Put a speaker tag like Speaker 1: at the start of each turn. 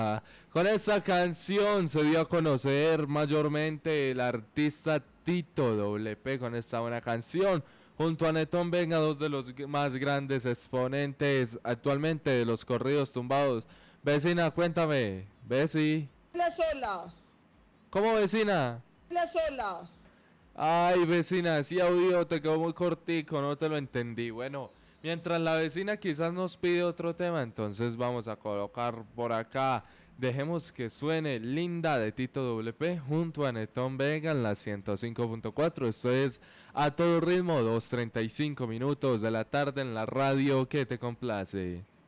Speaker 1: Con esta canción se dio a conocer mayormente el artista Tito WP con esta buena canción. Junto a Netón Venga, dos de los más grandes exponentes actualmente de los corridos tumbados. Vecina, cuéntame. Besi.
Speaker 2: La sola,
Speaker 1: ¿Cómo, vecina?
Speaker 2: la sola.
Speaker 1: Ay, vecina, ese audio te quedó muy cortico, no te lo entendí. Bueno, mientras la vecina quizás nos pide otro tema, entonces vamos a colocar por acá. Dejemos que suene Linda de Tito WP junto a Netón Vega en la 105.4. Esto es A Todo Ritmo, 2:35 minutos de la tarde en la radio que te complace.